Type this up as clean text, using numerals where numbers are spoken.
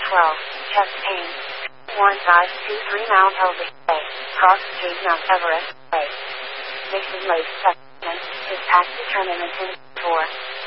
12. Chest pain. 1523 Mount Elbrus Way. Cross Street, Mount Everest Way. Nixon Lake Supplement. His past determinant in 4.